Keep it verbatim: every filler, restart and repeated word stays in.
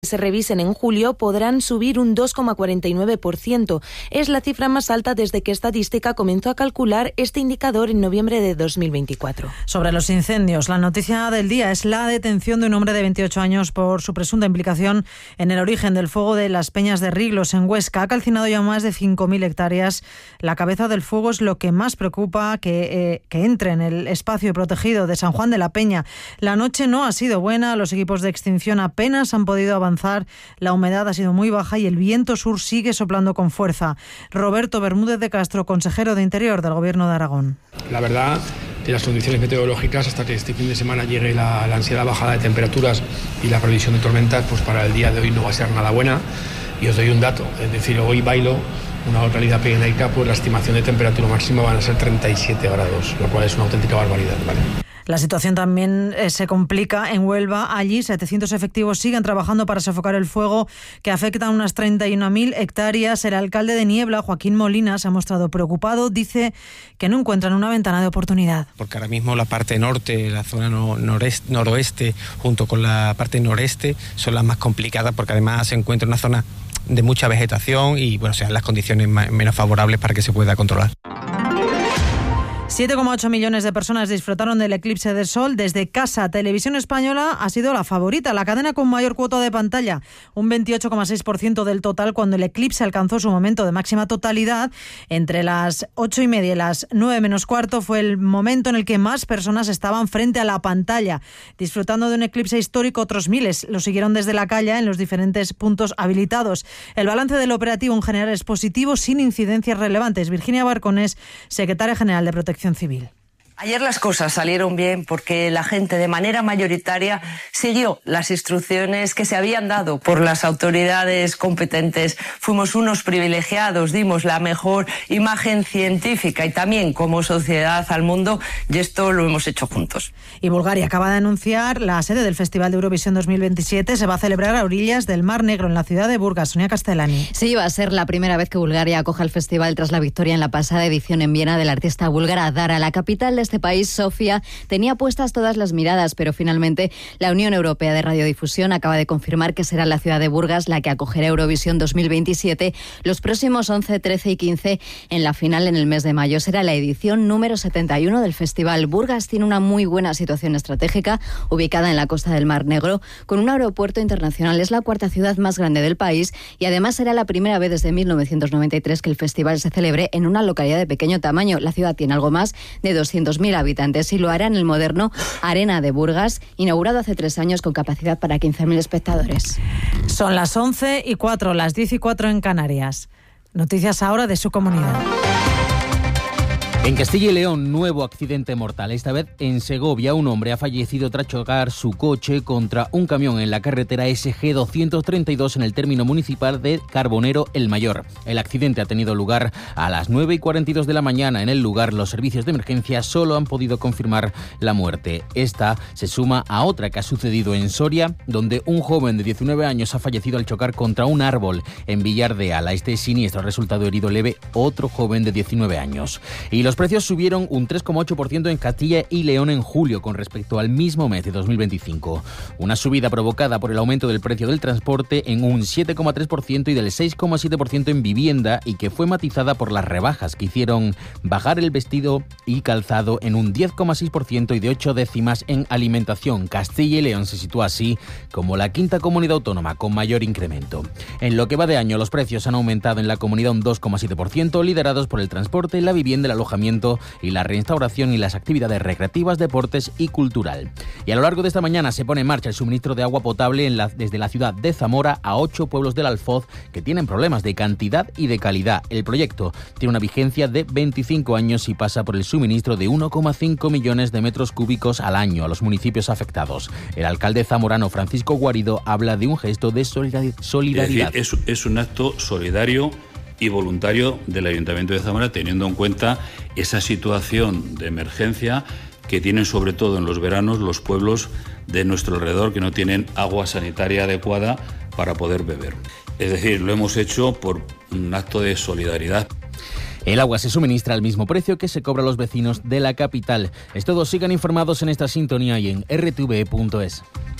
se revisen en julio podrán subir un dos coma cuarenta y nueve por ciento. Es la cifra más alta desde que Estadística comenzó a calcular este indicador en noviembre de dos mil veinticuatro. Sobre los incendios, la noticia del día es la detención de un hombre de veintiocho años por su presunta implicación en el origen del fuego de las Peñas de Riglos en Huesca. Ha calcinado ya más de cinco mil hectáreas. La cabeza del fuego es lo que más preocupa que, eh, que entre en el espacio protegido de San Juan de la Peña. La noche no ha sido buena, los equipos de extinción apenas han podido avanzar. La humedad ha sido muy baja y el viento sur sigue soplando con fuerza. Roberto Bermúdez de Castro, consejero de Interior del Gobierno de Aragón. La verdad, que las condiciones meteorológicas hasta que este fin de semana llegue la, la ansiada bajada de temperaturas y la previsión de tormentas, pues para el día de hoy no va a ser nada buena. Y os doy un dato, es decir, hoy bailo una localidad pirenaica, pues la estimación de temperatura máxima van a ser treinta y siete grados, lo cual es una auténtica barbaridad, ¿vale? La situación también eh, se complica en Huelva. Allí setecientos efectivos siguen trabajando para sofocar el fuego que afecta a unas treinta y una mil hectáreas. El alcalde de Niebla, Joaquín Molina, se ha mostrado preocupado. Dice que no encuentran una ventana de oportunidad. Porque ahora mismo la parte norte, la zona no, noreste, noroeste, junto con la parte noreste, son las más complicadas porque además se encuentra una zona de mucha vegetación y bueno, sean las condiciones más, menos favorables para que se pueda controlar. siete coma ocho millones de personas disfrutaron del eclipse de sol desde casa. Televisión Española ha sido la favorita, la cadena con mayor cuota de pantalla, un veintiocho coma seis por ciento del total cuando el eclipse alcanzó su momento de máxima totalidad. Entre las ocho y media y las nueve menos cuarto fue el momento en el que más personas estaban frente a la pantalla. Disfrutando de un eclipse histórico, otros miles lo siguieron desde la calle en los diferentes puntos habilitados. El balance del operativo en general es positivo, sin incidencias relevantes. Virginia Barconés, secretaria general de Protección Civil. Ayer las cosas salieron bien porque la gente de manera mayoritaria siguió las instrucciones que se habían dado por las autoridades competentes. Fuimos unos privilegiados, dimos la mejor imagen científica y también como sociedad al mundo, y esto lo hemos hecho juntos. Y Bulgaria acaba de anunciar la sede del Festival de Eurovisión dos mil veintisiete. Se va a celebrar a orillas del Mar Negro, en la ciudad de Burgas. Sonia Castellani. Sí, va a ser la primera vez que Bulgaria acoja el festival tras la victoria en la pasada edición en Viena de la artista búlgara Dara. La capital de este país, Sofía, tenía puestas todas las miradas, pero finalmente la Unión Europea de Radiodifusión acaba de confirmar que será la ciudad de Burgas la que acogerá Eurovisión dos mil veintisiete los próximos once, trece y quince en la final en el mes de mayo. Será la edición número setenta y uno del festival. Burgas tiene una muy buena situación estratégica, ubicada en la costa del Mar Negro, con un aeropuerto internacional. Es la cuarta ciudad más grande del país y además será la primera vez desde mil novecientos noventa y tres que el festival se celebre en una localidad de pequeño tamaño. La ciudad tiene algo más de doscientos mil habitantes y lo hará en el moderno Arena de Burgas, inaugurado hace tres años con capacidad para quince mil espectadores. Son las once y cuatro, las diez y cuatro en Canarias. Noticias ahora de su comunidad. En Castilla y León, nuevo accidente mortal. Esta vez en Segovia, un hombre ha fallecido tras chocar su coche contra un camión en la carretera S G doscientos treinta y dos en el término municipal de Carbonero el Mayor. El accidente ha tenido lugar a las nueve y cuarenta y dos de la mañana. En el lugar, los servicios de emergencia solo han podido confirmar la muerte. Esta se suma a otra que ha sucedido en Soria, donde un joven de diecinueve años ha fallecido al chocar contra un árbol en Villar de Ala. Este siniestro ha resultado herido leve otro joven de diecinueve años. Y los Los precios subieron un tres coma ocho por ciento en Castilla y León en julio con respecto al mismo mes de dos mil veinticinco. Una subida provocada por el aumento del precio del transporte en un siete coma tres por ciento y del seis coma siete por ciento en vivienda, y que fue matizada por las rebajas que hicieron bajar el vestido y calzado en un diez coma seis por ciento y de ocho décimas en alimentación. Castilla y León se sitúa así como la quinta comunidad autónoma con mayor incremento. En lo que va de año, los precios han aumentado en la comunidad un dos coma siete por ciento, liderados por el transporte, la vivienda, el alojamiento y la restauración y las actividades recreativas, deportes y cultural. Y a lo largo de esta mañana se pone en marcha el suministro de agua potable en la, desde la ciudad de Zamora a ocho pueblos del Alfoz que tienen problemas de cantidad y de calidad. El proyecto tiene una vigencia de veinticinco años y pasa por el suministro de uno coma cinco millones de metros cúbicos al año a los municipios afectados. El alcalde zamorano Francisco Guarido habla de un gesto de solidaridad. Es, decir, es, es un acto solidario y voluntario del Ayuntamiento de Zamora, teniendo en cuenta esa situación de emergencia que tienen sobre todo en los veranos los pueblos de nuestro alrededor que no tienen agua sanitaria adecuada para poder beber. Es decir, lo hemos hecho por un acto de solidaridad. El agua se suministra al mismo precio que se cobra a los vecinos de la capital. Es todo, sigan informados en esta sintonía y en erre te ve punto es.